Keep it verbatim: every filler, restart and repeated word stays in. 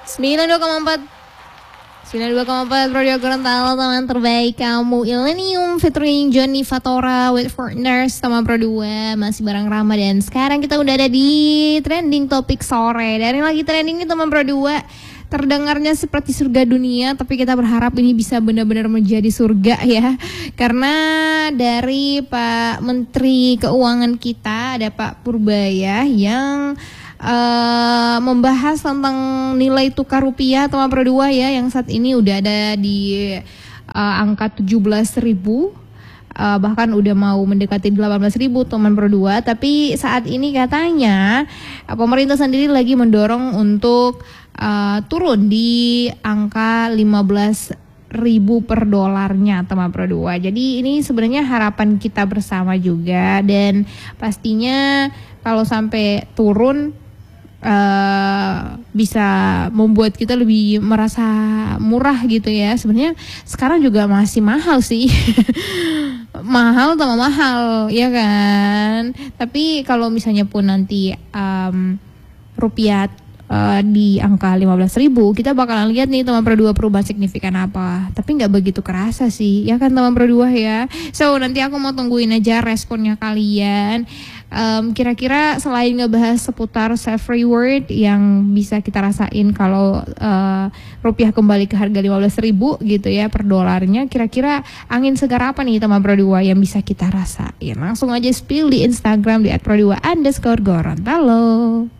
sembilan puluh dua koma empat sembilan puluh dua koma empat Radio Gorontalo, teman terbaik kamu. Illenium featuring Johnny Fatora, Wait for Nurse, teman Pro dua. Masih bareng Rama dan sekarang kita udah ada di trending topik sore. Dan yang lagi trending nih teman Pro dua, terdengarnya seperti surga dunia, tapi kita berharap ini bisa benar-benar menjadi surga ya. Karena dari Pak Menteri Keuangan kita, ada Pak Purbaya yang Uh, membahas tentang nilai tukar rupiah teman Pro dua ya, yang saat ini udah ada di uh, angka tujuh belas ribu, uh, bahkan udah mau mendekati delapan belas ribu teman Pro dua. Tapi saat ini katanya uh, pemerintah sendiri lagi mendorong untuk uh, turun di angka lima belas ribu per dolarnya teman Pro dua. Jadi ini sebenarnya harapan kita bersama juga, dan pastinya kalau sampai turun Uh, bisa membuat kita lebih merasa murah gitu ya. Sebenarnya sekarang juga masih mahal sih. Mahal sama mahal ya kan. Tapi kalau misalnya pun nanti um, rupiah uh, di angka lima belas ribu, kita bakalan lihat nih teman Pro dua perubahan signifikan apa. Tapi nggak begitu kerasa sih ya kan teman Pro dua ya. So nanti aku mau tungguin aja responnya kalian. Um, kira-kira selain ngebahas seputar self reward yang bisa kita rasain kalau uh, rupiah kembali ke harga lima belas ribu gitu ya per dolarnya, kira-kira angin segar apa nih teman Pro dua yang bisa kita rasain? Langsung aja spill di Instagram di at pro dua underscore Gorontalo.